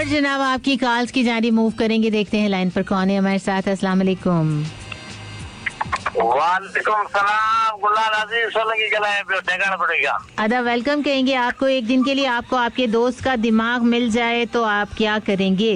और जनाब आपकी कॉल्स की जारी मूव करेंगे, देखते हैं लाइन पर कौन है हमारे साथ। अस्सलाम वालेकुम। वालेकुम सलाम, गुलाल अजीज सोलंकी कलाएं पे ठेकाना पड़ेगा। अदा वेलकम कहेंगे आपको। एक दिन के लिए आपको आपके दोस्त का दिमाग मिल जाए तो आप क्या करेंगे?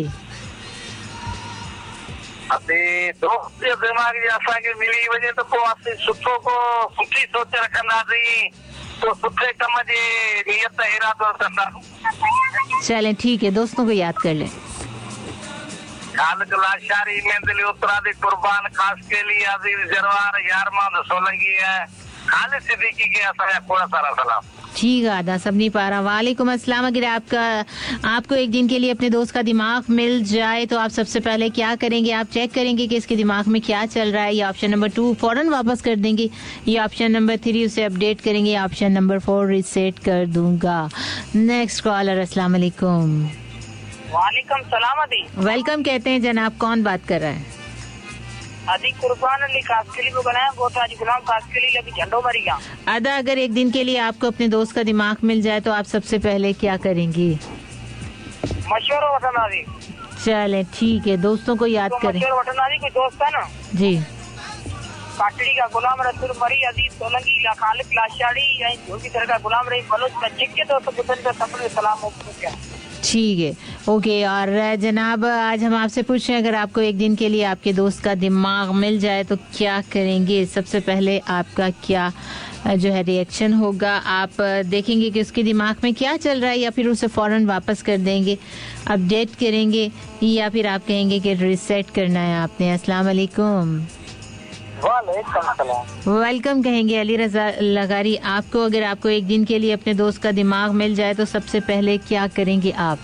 अभी दोस्त जो दिमाग जी असांखे मिली वञे त पोइ असीं सुठो को सुठी सोच रखंदासीं, तो सुठे कम जी नियत इरादो कंदासीं। चलें ठीक है, दोस्तों को याद कर लें। खालिक लाशारी में दिल उतरादी कुर्बान खास के लिए अजीज जरवार यारमान सोलंकी है। खालिद सिद्दीकी के असांजा थोड़ा सारा सलाम। ठीक है आदा सबनी पारा। वालेकुम अस्सलाम। अगर आपको एक दिन के लिए अपने दोस्त का दिमाग मिल जाए तो आप सबसे पहले क्या करेंगे? आप चेक करेंगे कि इसके दिमाग में क्या चल रहा है, या ऑप्शन नंबर 2 फौरन वापस कर देंगे, या ऑप्शन नंबर 3 उसे अपडेट करेंगे, या ऑप्शन नंबर 4 रिसेट कर दूंगा। Next collar. अस्सलाम वालेकुम। वालेकुम सलाम अदी। वेलकम कहते हैं जनाब, कौन बात कर रहा है? अदी कुर्बान अली कास्कली को बनाया गोता जी गुलाम कास्कली लगी झंडो मरी गया। अदा अगर एक दिन के लिए आपको अपने दोस्त का दिमाग मिल जाए तो आप सबसे पहले क्या करेंगे? मशवरा वठंदा दी। चले ठीक है, दोस्तों को याद तो करें। मशवरा वठंदा दी, कोई दोस्त है ना जी। काटड़ी का गुलाम रसूल मरी अजीज सोलंकी ला खालिक लाशाड़ी या जो की तरह का गुलाम रही बलोच का जिक्के दोस्त बुतन का सबने सलाम हो गया। ठीक है ओके। और जनाब आज हम आपसे पूछ रहे हैं, अगर आपको एक दिन के लिए आपके दोस्त का दिमाग मिल जाए तो क्या करेंगे? सबसे पहले आपका क्या जो है रिएक्शन होगा? आप देखेंगे कि उसके दिमाग में क्या चल रहा है, या फिर उसे फौरन वापस कर देंगे, अपडेट करेंगे, या फिर आप कहेंगे कि रिसेट करना है आपने? अस्सलाम वालेकुम। वालेकुम सलाम। वेलकम कहेंगे अली रजा लगारी आपको। अगर आपको एक दिन के लिए अपने दोस्त का दिमाग मिल जाए तो सबसे पहले क्या करेंगे आप?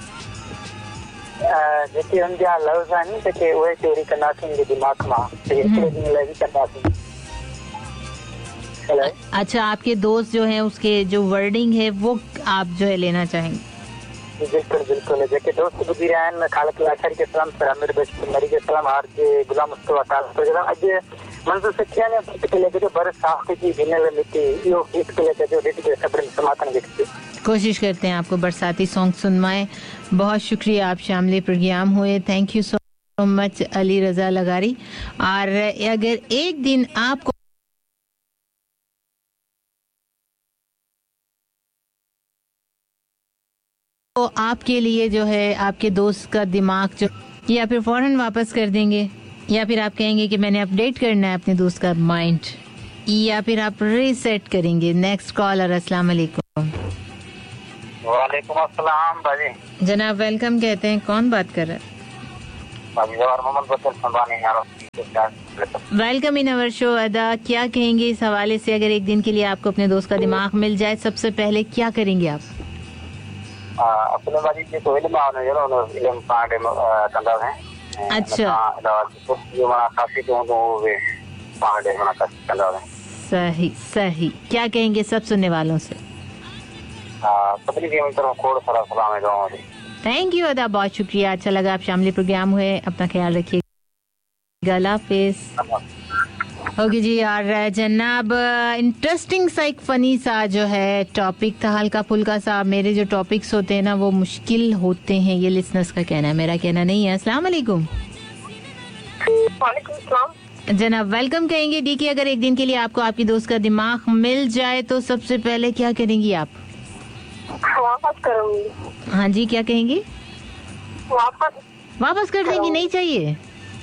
जेके उनजा लफ्ज़ आहिनि जेके उहे चोरी कंदासीं उनजे दिमाग मां, हिकिड़े ॾींहं लाइ बि कंदासीं। अच्छा, आपके दोस्त जो है उसके जो वर्डिंग है वो आप जो है लेना चाहेंगे? बिल्कुल बिल्कुल। जेके दोस्त ॿुधी रहिया आहिनि, खालिक लाशारी के सलाम, आमिर बशीर मरी के सलाम, हार जे गुलाम मुस्तफा ताल तो जनाब अॼु मंज़ूर सखिया ने फिट के लेके जो बरस साफ की भिनल मिट्टी यो फिट के लेके जो डिट के सब्र समातन के कोशिश करते हैं आपको बरसाती सॉन्ग सुनवाएं। बहुत शुक्रिया, आप शामिल प्रोग्राम हुए। Thank you so much Ali रजा लगारी। और अगर एक दिन आपको तो आपके लिए जो है आपके दोस्त का दिमाग जो, या फिर फौरन वापस कर देंगे, या फिर आप कहेंगे कि मैंने अपडेट करना है अपने दोस्त का माइंड, या फिर आप रीसेट करेंगे? Next collar. अस्सलाम वालेकुम। वालेकुम अस्सलाम भाजी। जनाब वेलकम कहते हैं, कौन बात कर रहा है? Welcome in our show. अदा क्या कहेंगे इस हवाले से? अगर एक दिन के लिए आपको अपने दोस्त का दिमाग मिल जाए सबसे पहले क्या करेंगे आप? अपने बाजी के तो इल्म आने जरो नो इल्म पाड़े कंदा है। अच्छा, जो माना काफी तो वे पाड़े माना कंदा है। सही सही। क्या कहेंगे सब सुनने वालों से? सबनी के तरफ खोड़ सारा सलाम है गांव में। थैंक यू अदा, बहुत शुक्रिया। अच्छा लगा आप शामिल प्रोग्राम हुए। अपना ख्याल रखिएगा। अल्लाह हाफिज। ओके जी यार जनाब, इंटरेस्टिंग सा एक फनी सा जो है टॉपिक था, हल्का फुल्का सा। मेरे जो टॉपिक्स होते हैं ना वो मुश्किल होते हैं, ये लिसनर्स का कहना है, मेरा कहना नहीं है। अस्सलाम वालेकुम। वालेकुम सलाम। जनाब वेलकम कहेंगे। डी की अगर एक दिन के लिए आपको आपकी दोस्त का दिमाग मिल जाए तो सबसे पहले क्या करेंगी आप? वापस करूंगी। हाँ जी, क्या कहेंगी? वापस कर देंगी? नहीं चाहिए?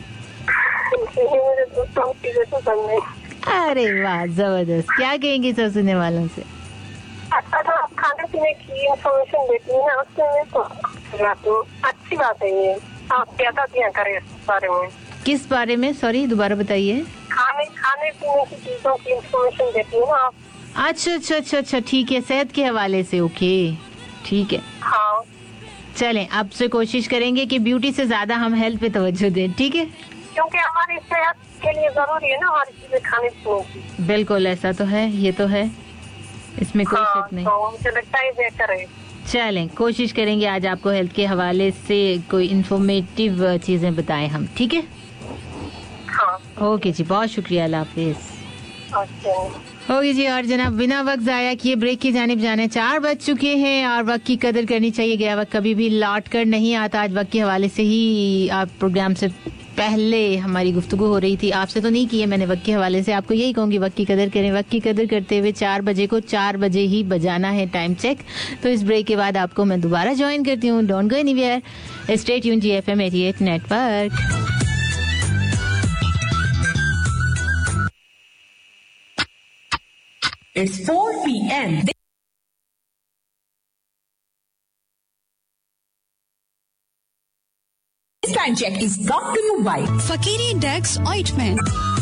मेरे दोस्तों की जैसे करने। अरे वाह, जबरदस्त। क्या कहेंगी सब सुनने वालों से? अच्छा, तो आप खाने पीने की इंफॉर्मेशन देती है ना, उसमें तो अच्छी बात है ये। आप ज्यादा दिया करें इस बारे में। किस बारे में? सॉरी दोबारा बताइए। खाने पीने की चीजों की इंफॉर्मेशन देती है ना आप। अच्छा अच्छा अच्छा अच्छा, ठीक है, सेहत के हवाले से। ओके ठीक है। हाँ चलें, आपसे कोशिश करेंगे कि ब्यूटी से ज्यादा हम हेल्थ पे तवज्जो दें, ठीक है? क्योंकि हमारी सेहत के लिए जरूरी है ना हमारी चीजें खाने पीने की। बिल्कुल ऐसा तो है, ये तो है, इसमें कोई शक नहीं। तो मुझे लगता है बेहतर है। चलें, कोशिश करेंगे आज आपको हेल्थ के हवाले से कोई इंफॉर्मेटिव चीजें बताएं हम, ठीक है? हाँ ओके जी, बहुत शुक्रिया। अल्लाह हाफिज। अच्छा। ओके जी, और जनाब बिना वक्त जाया किए ब्रेक की जानिब जाने 4 बज चुके हैं और वक्त की कदर करनी चाहिए। गया वक्त कभी भी लौट कर नहीं आता। आज वक्त के हवाले से ही आप प्रोग्राम से पहले हमारी गुफ्तगू हो रही थी, आपसे तो नहीं की है मैंने वक्त के हवाले से। आपको यही कहूँगी वक्त की कदर करें। वक्त की कदर करते हुए 4 बजे को 4 बजे ही बजाना है टाइम चेक। तो इस ब्रेक के बाद आपको मैं दोबारा ज्वाइन करती हूँ। Don't go anywhere, stay tuned GFM 88 network. It's 4 p.m. This time check is brought to you by Fakiri Dex Ointment.